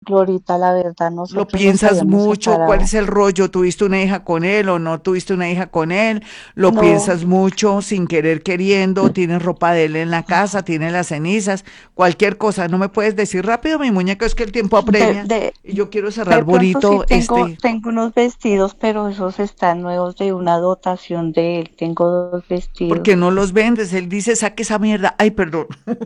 Glorita, la verdad, ¿Lo nosotros nos piensas habíamos mucho? ¿Cuál separado. es el rollo? ¿Tuviste una hija con él o no tuviste una hija con él? ¿Lo No, piensas mucho sin querer queriendo? ¿Tienes ropa de él en la casa? ¿Tienes las cenizas? Cualquier cosa. ¿No me puedes decir rápido, mi muñeca? Es que el tiempo de, apremia de, y yo quiero de cerrar pronto sí bonito tengo, este. tengo unos vestidos, pero esos están nuevos de una dotación de él. Tengo dos ¿Por qué vestidos. no los vendes? Él dice, saque esa mierda. Ay, perdón.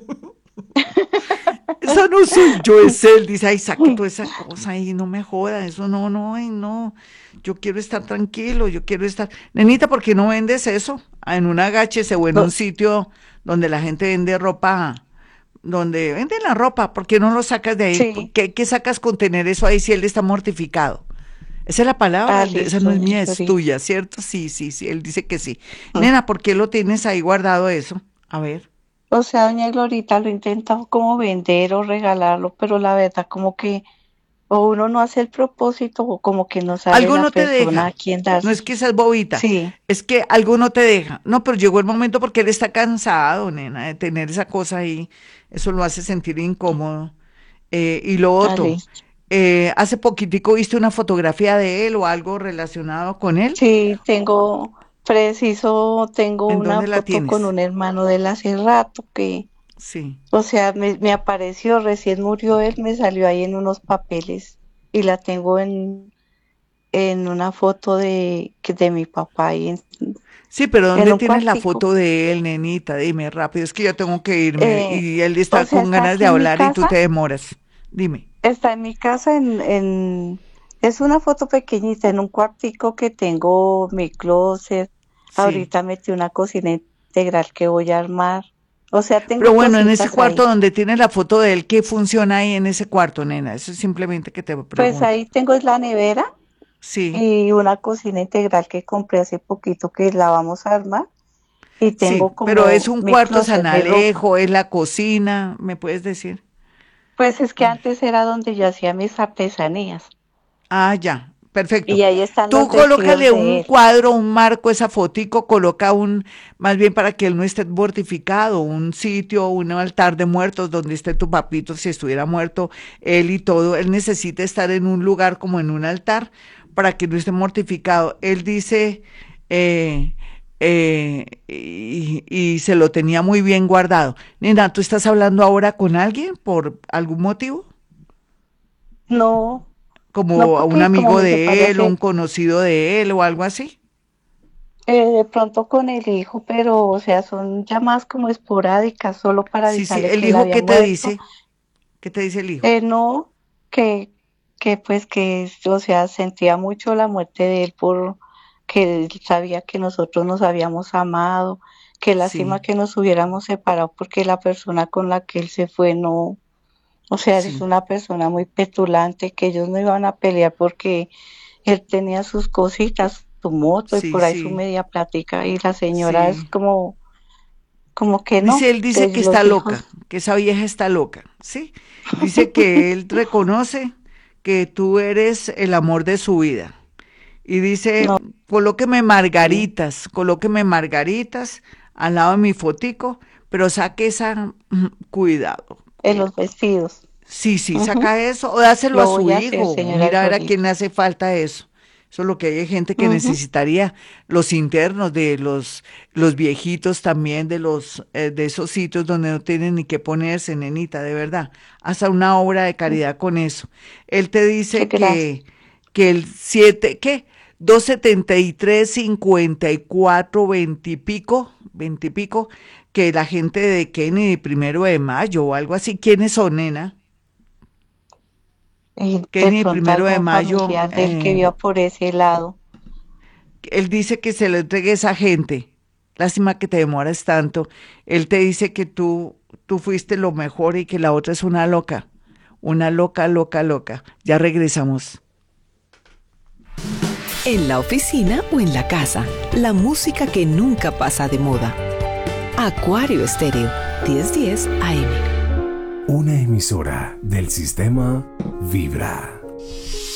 Esa no soy yo, es él. Dice, ay, saque toda esa cosa ahí, no me joda, eso no, no, ay, no. Yo quiero estar tranquilo, yo quiero estar. Nenita, ¿por qué no vendes eso? Ah, en un agáchese o en un No, sitio donde la gente vende ropa, donde venden la ropa, ¿por qué no lo sacas de ahí? sí, ¿Qué sacas con tener eso ahí si él está mortificado? Esa es la palabra, ah, esa listo, no es doña mía, es Glorita. tuya, ¿cierto? Sí, sí, sí, él dice que sí. Nena, ¿por qué lo tienes ahí guardado eso? A ver. O sea, doña Glorita lo he intentado como vender o regalarlo, pero la verdad como que o uno no hace el propósito o como que no sale Algo la no te persona deja. a quien No darse. es que seas bobita, Sí, es que algo no te deja. No, pero llegó el momento porque él está cansado, nena, de tener esa cosa ahí. Eso lo hace sentir incómodo. Y lo ah, otro, listo. hace poquitico viste una fotografía de él o algo relacionado con él. Sí, tengo ¿En una dónde la foto con tienes? un hermano de él hace rato que, Sí. o sea, me apareció, recién murió él, me salió ahí en unos papeles y la tengo en una foto de mi papá ahí Sí, pero en ¿dónde un tienes la cuartico. foto de él, nenita? Dime rápido, es que yo tengo que irme Eh, y él o está sea, con está ganas aquí de en mi hablar y tú casa, te demoras. Dime. está en mi casa es una foto pequeñita en un cuartico que tengo mi closet. Sí. Ahorita metí una cocina integral que voy a armar. O sea, Pero tengo bueno, en ese cositas cuarto ahí. donde tienes la foto de él, ¿qué funciona ahí en ese cuarto, nena? Eso es simplemente que te Pues pregunto. ahí tengo es la nevera Sí, y una cocina integral que compré hace poquito que la vamos a armar. Y sí, tengo pero es como un mi cuarto closet, mi ropa. Sanalejo, es la cocina, ¿me puedes decir? Pues es que A ver. antes era donde yo hacía mis artesanías. Ah, ya, perfecto. Y ahí están Tú los vestidos colócale un de él. cuadro, un marco, esa fotico, coloca más bien para que él no esté mortificado, un sitio, un altar de muertos donde esté tu papito, si estuviera muerto, él y todo. Él necesita estar en un lugar como en un altar para que no esté mortificado. Él dice, eh, y se lo tenía muy bien guardado. Nena, ¿tú estás hablando ahora con alguien por algún motivo? No, no Como a un porque como amigo me separé de él o un hace conocido de él o algo así. de pronto con el hijo, pero o sea, son llamadas como esporádicas, solo para Sí, sí, avisarle el que él hijo, había ¿qué te muerto. dice? ¿Qué te dice el hijo? No, que, que pues que, o sea, sentía mucho la muerte de él por que él sabía que nosotros nos habíamos amado, que lástima Sí, que nos hubiéramos separado porque la persona con la que él se fue no, o sea, es sí, una persona muy petulante, que ellos no iban a pelear porque él tenía sus cositas, su moto y sí, por ahí su sí, media plática y la señora es sí. como que Dice, no, él dice que que está los loca, hijos, que esa vieja está loca, ¿sí? Dice que él reconoce que tú eres el amor de su vida. Y dice, no, colóqueme margaritas al lado de mi fotico, pero saque esa, cuidado, en cuidado. los vestidos. Sí, sí, Ujú. saca eso o dáselo a Lo su voy a hacer, hijo. señora Mira a ver a quién Glorita. le hace falta eso. Eso es lo que hay gente que Ujú. necesitaría, los internos de los viejitos también, de esos sitios donde no tienen ni qué ponerse, nenita, de verdad. Haz una obra de caridad con eso. Él te Qué dice gracias. que el 7 ¿qué? 273 54 20 y pico, que la gente de Kennedy, 1 de Mayo o algo así, ¿quiénes son, nena? Y de Kenny, pronto 1 de Mayo, familiar del que viva por ese lado. él dice que se lo entregue a esa gente. Lástima que te demoras tanto. Él te dice que tú fuiste lo mejor y que la otra es una loca. Una loca, loca, loca. Ya regresamos. En la oficina o en la casa, la música que nunca pasa de moda. Acuario Estéreo, 1010 AM. Una emisora del sistema Vibra.